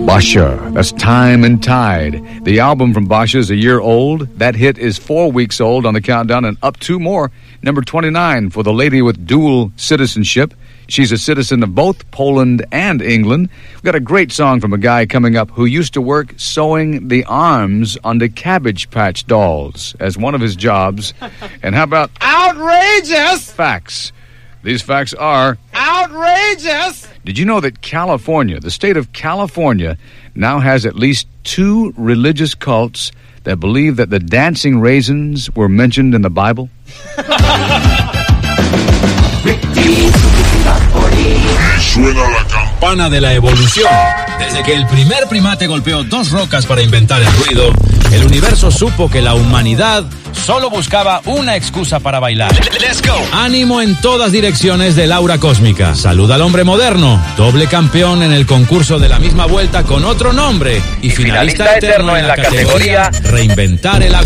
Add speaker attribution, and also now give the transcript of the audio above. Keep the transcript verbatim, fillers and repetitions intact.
Speaker 1: Basha, that's Time and Tide. The album from Basha is a year old. That hit is four weeks old on the countdown and up two more. Number twenty-nine for the lady with dual citizenship. She's a citizen of both Poland and England. We've got a great song from a guy coming up who used to work sewing the arms onto Cabbage Patch dolls as one of his jobs. And how about outrageous facts? These facts are outrageous. Did you know that California, the state of California, now has at least two religious cults that believe that the dancing raisins were mentioned in the Bible?
Speaker 2: Suena la campana de la evolución. Desde que el primer primate golpeó dos rocas para inventar el ruido, el universo supo que la humanidad solo buscaba una excusa para bailar. Let's go. Ánimo en todas direcciones del aura cósmica. Saluda al hombre moderno, doble campeón en el concurso de la misma vuelta con otro nombre y, y finalista, finalista eterno en la categoría Reinventar el agua.